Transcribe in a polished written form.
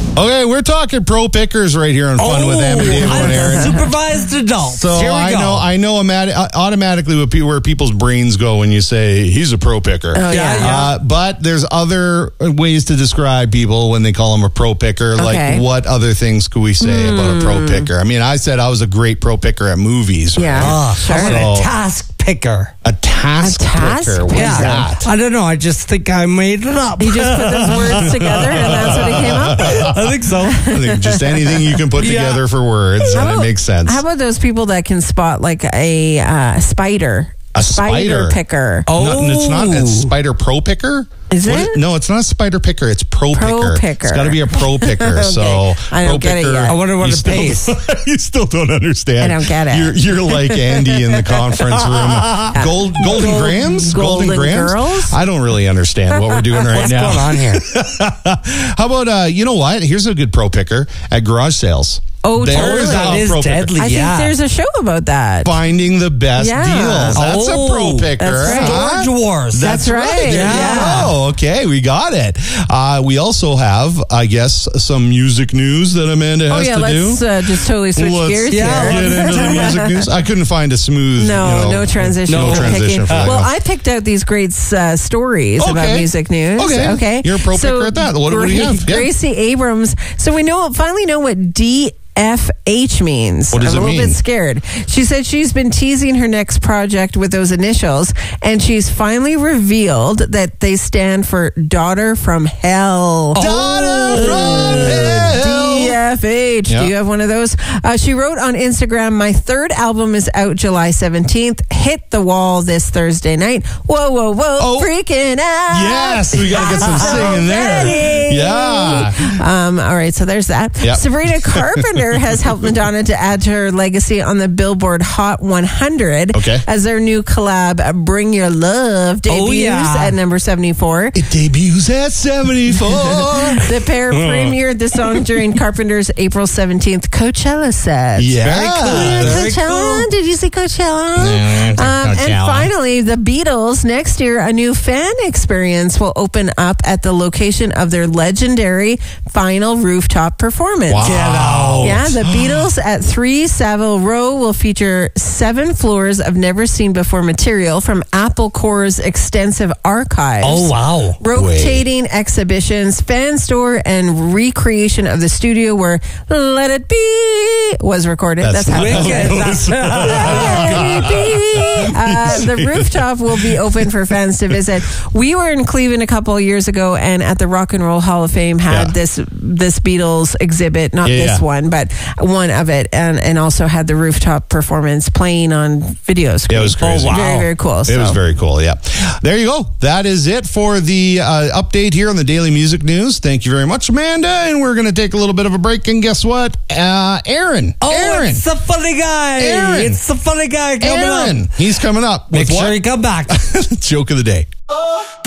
Okay, we're talking pro pickers right here on Fun with Emmy, Dave, and Aaron. Supervised adults. So Here we go. I know automatically where people's brains go when you say he's a pro picker. Oh, yeah. But there's other ways to describe people when they call them a pro picker. Okay. Like, what other things could we say about a pro picker? I mean, I said I was a great pro picker at movies. Right? Yeah. Sure. How about So- a task picker? A task picker. What is that? I don't know. I just think I made it up. You just put those words together and that's what it came up with? I think so. I think just anything you can put together for words, and it makes sense. How about those people that can spot like a spider? A spider picker. No, it's not a spider pro picker. Is it? No, it's not a spider picker. It's pro Pro picker. It's got to be a pro picker. Okay. So I don't get it yet. I wonder what you it still- pays. You still don't understand. I don't get it. You're like Andy in the conference room. Golden Grams? Golden Girls? I don't really understand what we're doing right What's now. going on here? How about, you know what? Here's a good pro picker at garage sales. Oh, There's totally. That a is pro picker. deadly. I think Yeah. there's a show about that. Finding the best Yeah. deals. That's a pro picker. That's right. huh? Storage Wars. That's right. There Yeah. you go. Okay, we got it. We also have, I guess, some music news that Amanda has to let's do. just totally switch gears yeah, here. Get into the music news. I couldn't find a smooth. No transition. No for transition picking. for that Well, one. I picked out these great stories about Okay. music news. Okay. You're a pro picker at that. What do you have? Yeah. Gracie Abrams. So we finally know what DFH means. What does I'm it a little mean? bit scared. She said she's been teasing her next project with those initials, and she's finally revealed that they stand for Daughter from Hell. Daughter from Hell. DFH. Yeah. Do you have one of those? She wrote on Instagram, "My third album is out July 17th. Hit the wall this Thursday night. Whoa, whoa, whoa. Oh. Freaking out. Yes, we got to get some singing there. Ready. Yeah. All right, so there's that. Yep. Sabrina Carpenter has helped Madonna to add to her legacy on the Billboard Hot 100 Okay. as their new collab, Bring Your Love, debuts at number 74. It debuts at 74. The pair premiered the song during Carpenter's April 17th Coachella set. Yeah. Very Coachella? cool. Did you say Coachella? Yeah, And Coachella. finally, the Beatles. Next year, a new fan experience will open up at the location of their legendary final rooftop performance. Wow. Yeah, the Beatles at 3 Savile Row will feature 7 floors of never-seen-before material from Apple Corps' extensive archives. Oh, wow. Rotating exhibitions, fan store, and recreation of the studio where Let It Be was recorded. That's how it Wicked. goes. Let It Be. The rooftop will be open for fans to visit. We were in Cleveland a couple of years ago, and at the Rock and Roll Hall of Fame had this Beatles exhibit, not this one, but one of it, and also had the rooftop performance playing on video screen. Yeah, it was crazy. Oh, wow. Very, very cool. It was very cool, yeah. There you go. That is it for the update here on the Daily Music News. Thank you very much, Amanda. And we're going to take a little bit of a break. And guess what? Aaron. Oh, Aaron. it's the funny guy. Aaron. It's the funny guy coming Aaron. up. He's coming up. Make with sure what? you come back. Joke of the day.